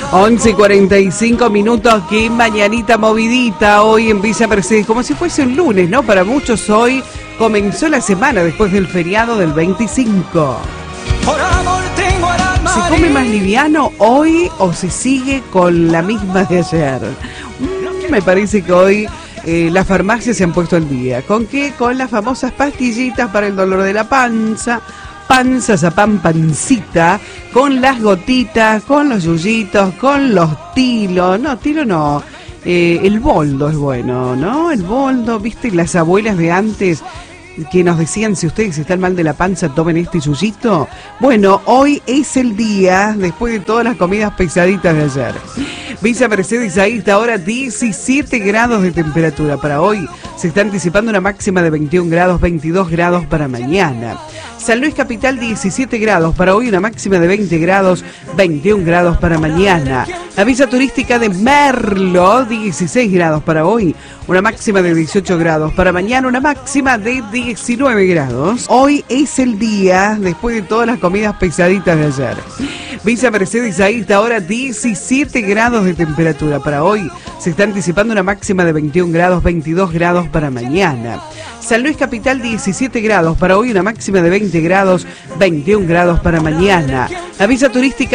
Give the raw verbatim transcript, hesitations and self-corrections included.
once y cuarenta y cinco minutos, qué mañanita movidita hoy en Villa Mercedes, como si fuese un lunes, ¿no? Para muchos hoy comenzó la semana después del feriado del veinticinco. Por amor tengo al alma. ¿Se come más liviano hoy o se sigue con la misma de ayer? Mm, me parece que hoy eh, las farmacias se han puesto al día. ¿Con qué? Con las famosas pastillitas para el dolor de la panza. Panza, zapán, pancita, con las gotitas, con los yuyitos, con los tilos, no, tilo no, eh, el boldo es bueno, ¿no? El boldo, viste, las abuelas de antes que nos decían, si ustedes están mal de la panza, tomen este yuyito. Bueno, hoy es el día, después de todas las comidas pesaditas de ayer. Villa Mercedes, ahí está ahora diecisiete grados de temperatura para hoy. Se está anticipando una máxima de veintiún grados, veintidós grados para mañana. San Luis Capital, diecisiete grados para hoy, una máxima de veinte grados, veintiún grados para mañana. La Villa Turística de Merlo, dieciséis grados para hoy, una máxima de dieciocho grados para mañana, una máxima de diecinueve grados. Hoy es el día, después de todas las comidas pesaditas de ayer. Villa Mercedes, ahí está ahora diecisiete grados de temperatura para hoy. Se está anticipando una máxima de veintiún grados, veintidós grados para mañana. San Luis Capital, diecisiete grados para hoy, una máxima de veinte grados, veintiún grados para mañana. La Villa Turística